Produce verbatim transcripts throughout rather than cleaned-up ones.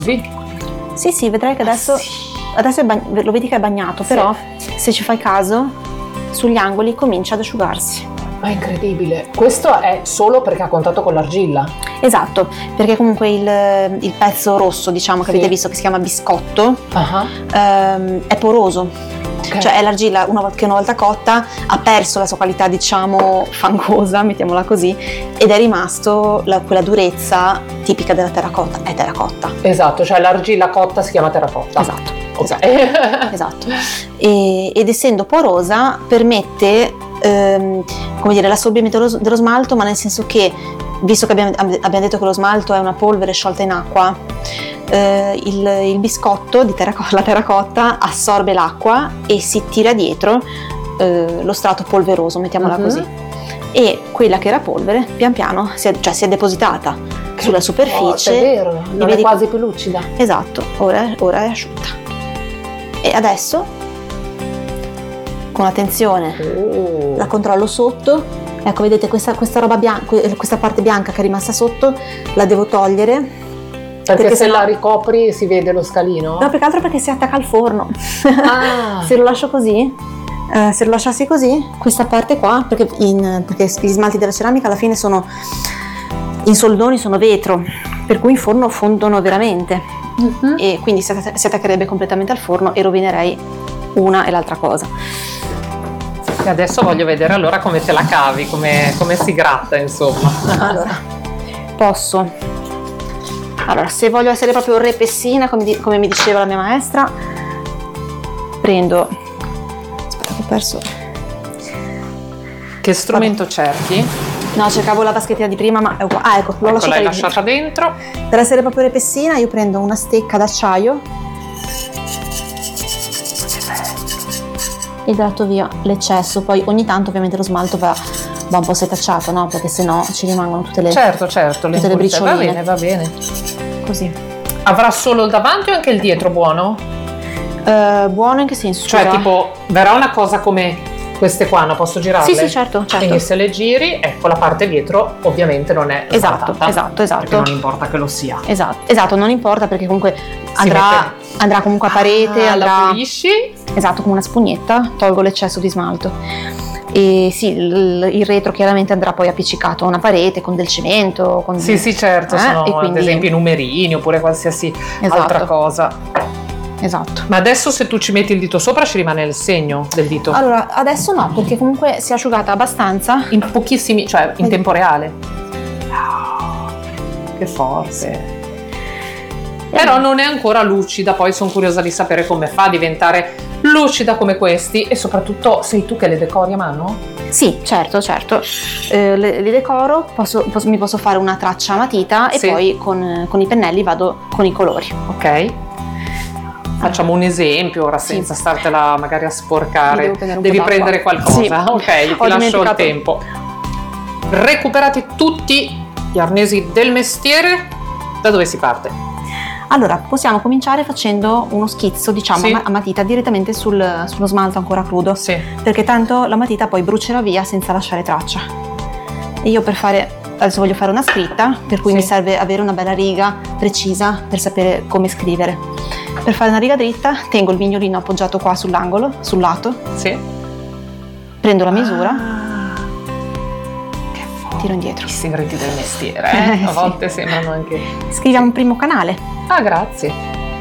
Sì, sì, sì, vedrai che adesso, ah, sì. adesso è bag- lo vedi che è bagnato, Sì. però se ci fai caso, sugli angoli comincia ad asciugarsi. Ma è incredibile. Questo è solo perché ha contatto con l'argilla. Esatto, perché comunque il, il pezzo rosso, diciamo, che Sì. avete visto che si chiama biscotto, Ah, ehm, è poroso. ok. Cioè è l'argilla una volta, che una volta cotta ha perso la sua qualità, diciamo, fangosa, mettiamola così, ed è rimasto la- quella durezza tipica della terracotta, è terracotta. Esatto, cioè l'argilla cotta si chiama terracotta. Esatto, Ok. esatto. E- ed essendo porosa permette, ehm, come dire, l'assorbimento dello, dello smalto, ma nel senso che, visto che abbiamo, abbiamo detto che lo smalto è una polvere sciolta in acqua, eh, il, il biscotto di terracotta, la terracotta assorbe l'acqua e si tira dietro eh, lo strato polveroso, mettiamola Mhm. così, e quella che era polvere pian piano si è, cioè, si è depositata sulla superficie. Oh, è vero, non vedi- è quasi più lucida. Esatto, ora, ora è asciutta. E adesso, con attenzione, Oh. la controllo sotto. Ecco, vedete questa, questa roba bianca, questa parte bianca che è rimasta sotto, la devo togliere. Perché, perché se sennò- la ricopri si vede lo scalino? No, più che altro perché si attacca al forno. Ah. Se lo lascio così, eh, se lo lasciassi così, questa parte qua, perché, in- perché gli smalti della ceramica alla fine sono, in soldoni sono vetro, per cui in forno fondono veramente. Mhm. E quindi si, atta- si attaccherebbe completamente al forno e rovinerei una e l'altra cosa. E adesso voglio vedere allora come te la cavi, come, come si gratta, insomma. Allora, posso. Allora, se voglio essere proprio repessina, come, di- come mi diceva la mia maestra, prendo. Aspetta, che ho perso. Che strumento cerchi? No, cercavo la vaschettina di prima, ma è uguale. Ah, ecco, l'ho Ecco, lasciata l'hai lì lasciata dentro. dentro. Per essere proprio repessina, io prendo una stecca d'acciaio e gratto via l'eccesso. Poi ogni tanto ovviamente lo smalto va, va un po' setacciato, no? Perché sennò ci rimangono tutte le. Certo, certo, le Tutte le impurezze. Va bricioline. bene, va bene. Così. Avrà solo il davanti o anche il dietro buono? Eh, buono in che senso? Cioè, Scusa? tipo, verrà una cosa come queste qua, no? Posso girarle? Sì, sì, certo, certo. Quindi se le giri, ecco, la parte dietro ovviamente non è Esatto, smaltata, esatto, esatto. perché non importa che lo sia. Esatto, esatto, non importa perché comunque andrà, mette- andrà comunque a parete, Ah, andrà, la pulisci? esatto, con una spugnetta, tolgo l'eccesso di smalto. E sì, il, il retro chiaramente andrà poi appiccicato a una parete con del cemento. Con Sì, sì, certo, eh, sono e quindi- ad esempio i numerini oppure qualsiasi Esatto. altra cosa. Esatto. Ma adesso se tu ci metti il dito sopra ci rimane il segno del dito? Allora, adesso no, perché comunque si è asciugata abbastanza. In pochissimi, cioè in Vedi. tempo reale. Che forte. Però non è ancora lucida, poi sono curiosa di sapere come fa a diventare lucida come questi e soprattutto sei tu che le decori a mano? Sì, certo, certo. Eh, le, le decoro, posso, posso- mi posso fare una traccia a matita e Sì. poi con, con i pennelli vado con i colori. Ok. Facciamo un esempio ora Sì. senza startela magari a Mi sporcare. devo prendere un Devi po' d'acqua. prendere qualcosa. Sì. Ok, Ho ti lascio il dimenticato. tempo. Recuperati tutti gli arnesi del mestiere. Da dove si parte? Allora, possiamo cominciare facendo uno schizzo, diciamo, Sì. a matita direttamente sul- sullo smalto ancora crudo, Sì. perché tanto la matita poi brucerà via senza lasciare traccia. E io per fare, adesso voglio fare una scritta, per cui Sì. mi serve avere una bella riga precisa per sapere come scrivere. Per fare una riga dritta tengo il mignolino appoggiato qua sull'angolo, sul lato, Sì. prendo la misura, Ah, che forte. tiro indietro. I segreti del mestiere, eh? A Sì. volte sembrano anche... Scriviamo un primo canale. Ah, grazie.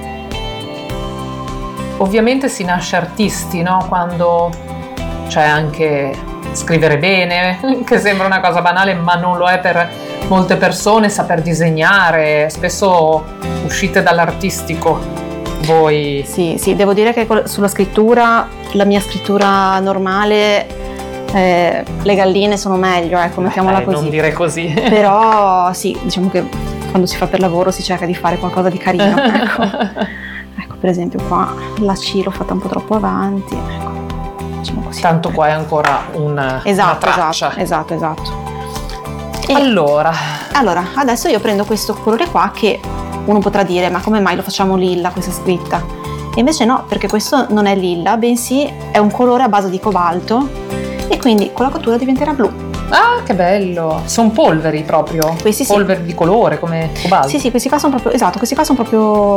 Ovviamente si nasce artisti, no? Quando c'è anche scrivere bene, che sembra una cosa banale, ma non lo è per molte persone, saper disegnare, spesso uscite dall'artistico. Voi... Sì, sì, devo dire che col- sulla scrittura, la mia scrittura normale, eh, le galline sono meglio, ecco, mettiamola Eh, così. non dire così. Però sì, diciamo che quando si fa per lavoro si cerca di fare qualcosa di carino. Ecco, ecco per esempio qua la C l'ho fatta un po' troppo avanti. Ecco, diciamo così. Tanto qua è ancora un, Esatto, una traccia. esatto, esatto, esatto. E Allora, allora, adesso io prendo questo colore qua che uno potrà dire, ma come mai lo facciamo lilla questa scritta? E invece no, perché questo non è lilla, bensì è un colore a base di cobalto e quindi con la cottura diventerà blu. ah, che bello! Sono polveri proprio, Questi sì. polveri di colore come cobalto. Sì, sì, questi qua sono proprio, esatto, questi qua sono proprio